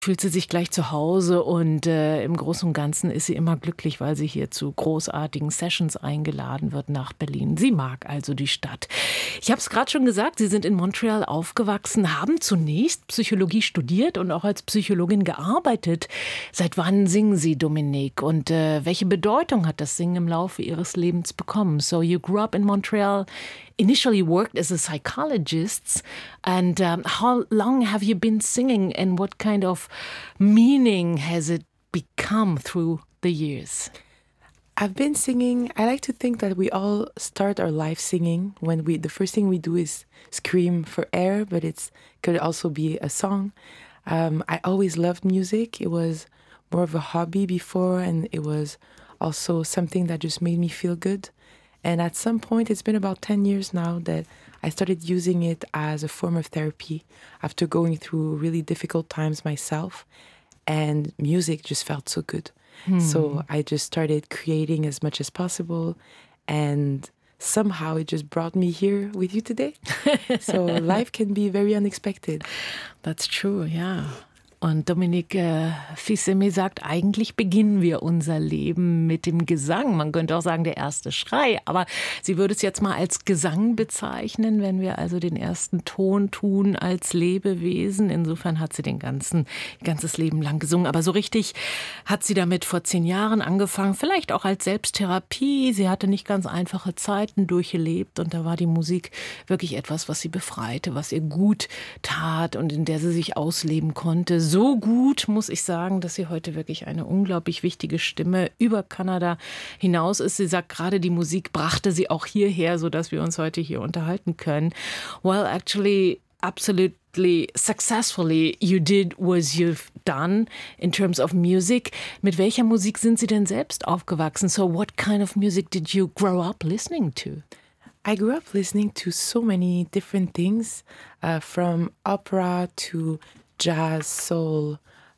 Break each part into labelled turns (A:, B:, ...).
A: Fühlt sie sich gleich zu Hause und im Großen und Ganzen ist sie immer glücklich, weil sie hier zu großartigen Sessions eingeladen wird nach Berlin. Sie mag also die Stadt. Ich habe es gerade schon gesagt, Sie sind in Montreal aufgewachsen, haben zunächst Psychologie studiert und auch als Psychologin gearbeitet. Seit wann singen Sie, Dominique? Und welche Bedeutung hat das Singen im Laufe Ihres Lebens bekommen? So you grew up in Montreal, initially worked as a psychologist, and how long have you been singing and what kind of meaning has it become through the years?
B: I've been singing. I like to think that we all start our life singing when the first thing we do is scream for air, but it could also be a song. I always loved music. It was more of a hobby before, and it was also something that just made me feel good. And at some point, it's been about 10 years now that I started using it as a form of therapy after going through really difficult times myself. And music just felt so good. So I just started creating as much as possible. And somehow it just brought me here with you today. So life can be very unexpected.
A: That's true, yeah. Und Dominique Fils-Aimé sagt, eigentlich beginnen wir unser Leben mit dem Gesang. Man könnte auch sagen, der erste Schrei. Aber sie würde es jetzt mal als Gesang bezeichnen, wenn wir also den ersten Ton tun als Lebewesen. Insofern hat sie ganzes Leben lang gesungen. Aber so richtig hat sie damit vor 10 Jahren angefangen. Vielleicht auch als Selbsttherapie. Sie hatte nicht ganz einfache Zeiten durchgelebt. Und da war die Musik wirklich etwas, was sie befreite, was ihr gut tat und in der sie sich ausleben konnte. So gut, muss ich sagen, dass sie heute wirklich eine unglaublich wichtige Stimme über Kanada hinaus ist. Sie sagt gerade, die Musik brachte sie auch hierher, sodass wir uns heute hier unterhalten können. Well, actually, absolutely successfully you did what you've done in terms of music. Mit welcher Musik sind Sie denn selbst aufgewachsen? So what kind of music did you grow up listening to?
B: I grew up listening to so many different things, from opera to jazz, soul.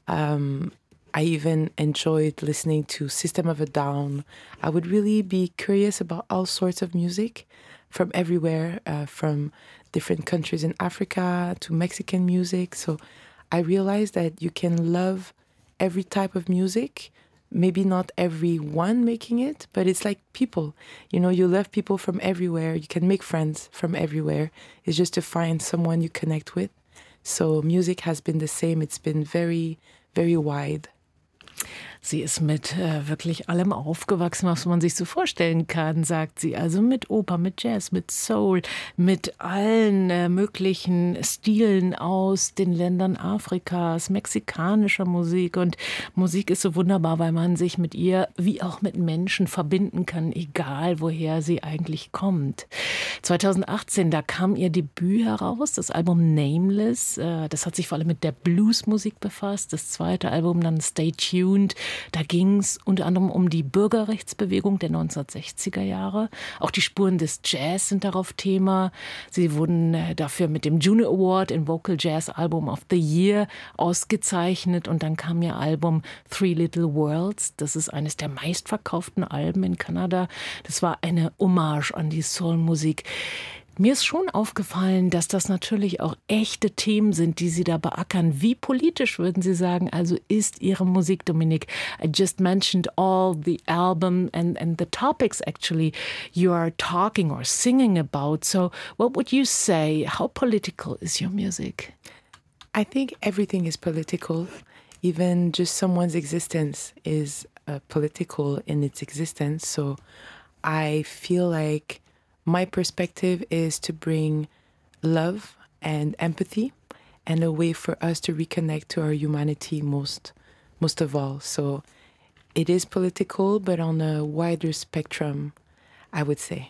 B: I even enjoyed listening to System of a Down. I would really be curious about all sorts of music from everywhere, from different countries in Africa to Mexican music. So I realized that you can love every type of music. Maybe not everyone making it, but it's like people. You know, you love people from everywhere. You can make friends from everywhere. It's just to find someone you connect with. So music has been the same. It's been very, very wide.
A: Sie ist mit wirklich allem aufgewachsen, was man sich so vorstellen kann, sagt sie. Also mit Oper, mit Jazz, mit Soul, mit allen möglichen Stilen aus den Ländern Afrikas, mexikanischer Musik. Und Musik ist so wunderbar, weil man sich mit ihr wie auch mit Menschen verbinden kann, egal woher sie eigentlich kommt. 2018, da kam ihr Debüt heraus, das Album Nameless. Das hat sich vor allem mit der Bluesmusik befasst. Das zweite Album dann Stay Tuned. Da ging es unter anderem um die Bürgerrechtsbewegung der 1960er Jahre. Auch die Spuren des Jazz sind darauf Thema. Sie wurden dafür mit dem Juno Award in Vocal Jazz Album of the Year ausgezeichnet. Und dann kam ihr Album Three Little Worlds. Das ist eines der meistverkauften Alben in Kanada. Das war eine Hommage an die Soulmusik. Mir ist schon aufgefallen, dass das natürlich auch echte Themen sind, die Sie da beackern. Wie politisch würden Sie sagen, also ist Ihre Musik, Dominique? I just mentioned all the album and the topics actually you are talking or singing about. So what would you say? How political is your music?
B: I think everything is political. Even just someone's existence is political in its existence. So I feel like my perspective is to bring love and empathy and a way for us to reconnect to our humanity most of all. So it is political, but on a wider spectrum, I would say.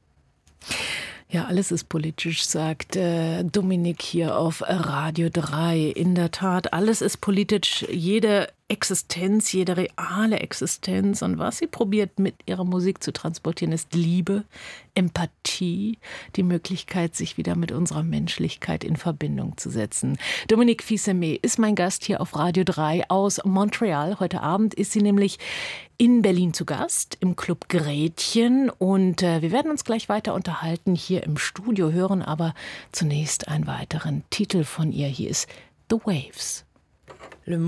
A: Ja, alles ist politisch, sagt Dominique hier auf Radio 3. In der Tat, alles ist politisch. Jede Existenz, jede reale Existenz. Und was sie probiert mit ihrer Musik zu transportieren, ist Liebe, Empathie, die Möglichkeit, sich wieder mit unserer Menschlichkeit in Verbindung zu setzen. Dominique Fils-Aimé ist mein Gast hier auf Radio 3 aus Montreal. Heute Abend ist sie nämlich in Berlin zu Gast im Club Gretchen. Und wir werden uns gleich weiter unterhalten hier im Studio, hören aber zunächst einen weiteren Titel von ihr. Hier ist The Waves.